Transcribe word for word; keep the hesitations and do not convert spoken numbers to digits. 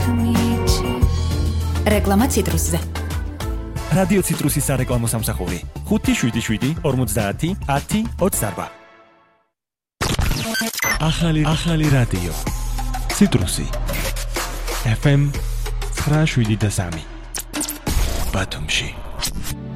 რეკლამა ციტრუსზე. რადიო ციტრუსის სარეკლამო სამსახური ხუთი შვიდი შვიდი ორმოცდაათი ათი ოცდაარბა. ახალი ახალი რადიო ციტრუსი ეფ ემ ცხრა შვიდი და სამი ბათუმში.